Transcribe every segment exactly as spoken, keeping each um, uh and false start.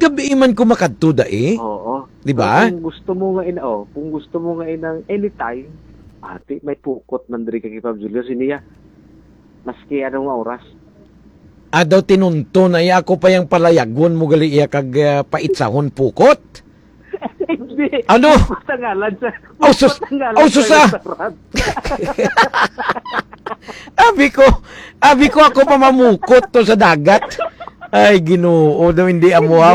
gabi man ko makadto eh. Oo. Di ba? So, kung gusto mo nga in, oh, kung gusto mo nga in anytime, ati, may pukot man diri kay Pab Julio siniya. Maski anong oras. Adaw tinunto na iya ako pa yung palayagon mo gali iya kag uh, paitsahon pukot. Hindi. Ano? Pukot ang ngalan sa... Oh, sus... Oh, susa! Abi ko, abi ko ako pa mamukot to sa dagat. Ay, Ginoo, daw hindi amuaw.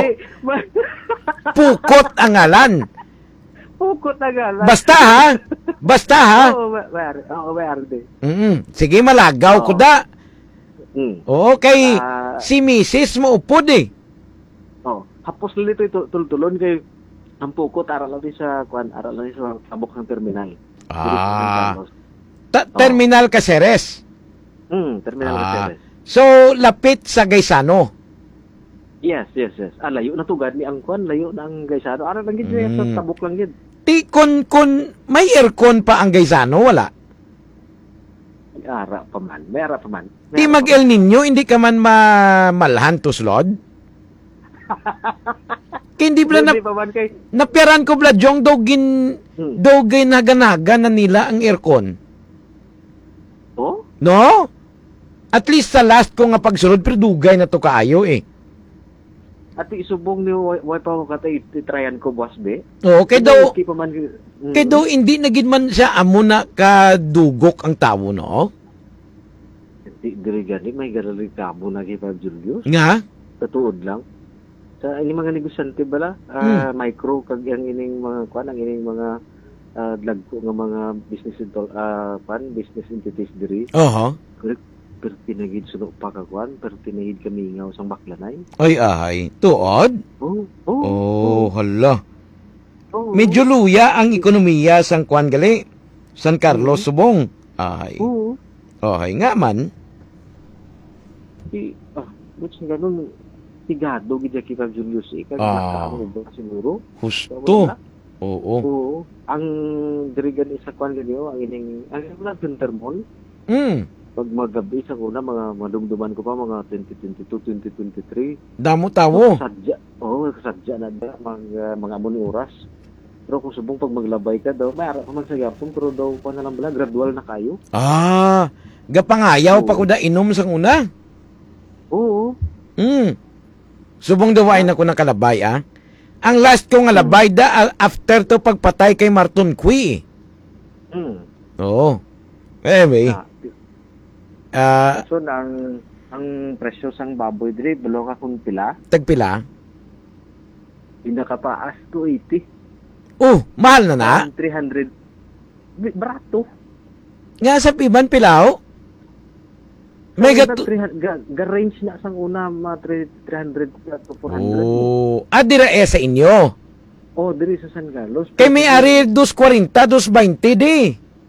Pukot ang ngalan. Pukot ang ngalan. Basta ha? Basta ha? Oo, mayroon. Oo, mayroon din. Mm, sige, malagaw ko da. Mm. Okay, uh, si Missus mo upod eh. Oh, hapos nito ito tultulon kay ang pukot aral lang sa kuan, aral lang sa tabok ng terminal. Ah. Ta- terminal Caceres. Mm, terminal ah. Caceres. So, lapit sa Gaisano. Yes, yes, yes. Ah, layo na tugad ni ang kuan, layo na ang Gaisano. Aral lang gid mm. sa tabok lang gid. Ti kun kun may aircon pa ang Gaisano wala. Ara pa man, may ara pa man. Di mag El Nino, hindi ka man mamalhan to slod? Hindi bla na, kay... napiran ko bla jong dogin hmm. dogin naganaga na nila ang aircon. Oh? No? At least sa last ko nga pagsulod, pero dugay na to kaayo eh. At isubong ni way pa ko katay titryan ko boss be. Oo, kay daw okay pa man, mm, kay daw hindi nagid man siya amo na kadugok ang tawo no. Di diri gani may garali kamo na kay Pab Julius. Nga? Katuod lang. Sa ini mga negosyante bala, uh, hmm. micro kag ang ining mga kuan ang ining mga uh, dagko nga mga business uh, pan business entities diri. Oho. Uh-huh. Pero pinagid suno pa ka kuan, pero pinagid kami ngaw sang baklanay. Ay ay, tuod? Oh, oh. Oh, hala. Oh, medyo luya ang ekonomiya sang kuan gali. San Carlos mm-hmm. Subong. Ay. Oo. Oh. Ay nga man. Di ah, what's ganun tigado gid kay Pab Julius eh kag ah. nakamo ba siguro? Husto. Oo. Oo. Ang dirigan isa kuan ganiyo ang ining ang wala Termol. Mm. Pag magabi sa kuna mga madumduman ko pa mga twenty twenty-two, twenty twenty-three. Damo tawo. Sadya. Oh, sadya na da mga mga amo ni oras. Pero kung subong pag maglabay ka daw, may ara pa man sa yapon pero daw pa na lang bala gradual na kayo. Ah, gapangayaw pa ko da inom sa una. Oo. Mm. Subong daw ay na ko ng kalabay ah. Ang last ko nga labay da after to pagpatay kay Marton Cui. Mm. Oo. Anyway. Ah, Ah, so ang ang presyo sang baboy diri below ka kung pila? Tagpila? Pinakapaas to eighty. Oh, mahal na na? Um, three hundred. Barato. Nga sa iban pilaw? May gato... Ga-range na sang una mga three hundred to four hundred. Oh, ah, dira eh sa inyo? Oh, diri sa San Carlos. Kay may ari two forty, two twenty di.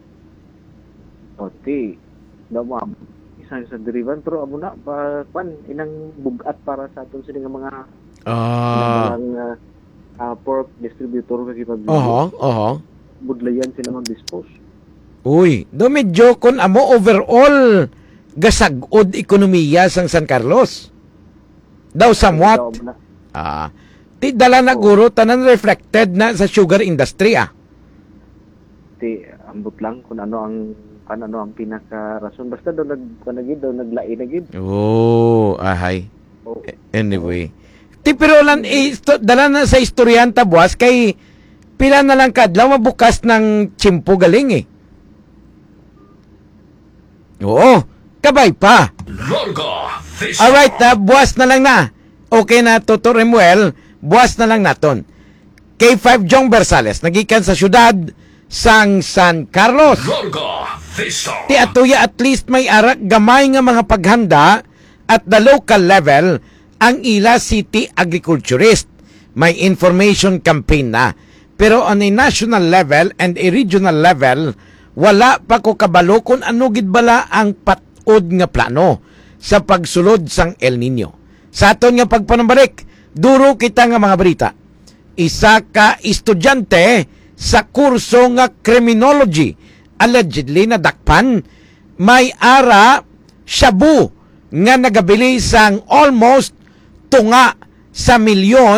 Oti. Daw isang sa derivan pero amo na pa pan inang bugat para sa aton sini nga mga ah uh, uh, pork distributor kay pag oho oho budlayan sila mag-dispose. Uy, do medyo kon amo overall gasagod ekonomiya sang San Carlos. Daw somewhat. Ah, ti dala na guro tanan reflected na sa sugar industry ah. Ti ambot lang kung ano ang kan ano ang pinaka rason basta daw nag kanagid daw naglain na gid. Oh, ahay. Oh. Anyway. Ti pero lan eh, dala na sa istoryanta buwas kay pila na lang kadlaw mabukas ng tsimpo galing eh. Oo, kabay pa. Alright, na buwas na lang na. Okay na Toto Remuel, buwas na lang naton. K five Jong Bersales nagikan sa syudad sang San Carlos. Ti atuya at least may arak gamay nga mga paghanda at the local level ang ila city agriculturist. May information campaign na. Pero on a national level and a regional level, wala pa ko kabalo kung ano gid bala ang patod nga plano sa pagsulod sang El Nino. Sa aton nga pagpanambalik, duro kita nga mga balita. Isa ka estudyante sa kurso nga criminology allegedly nadakpan may ara shabu nga nagabili sang almost tunga sa milyon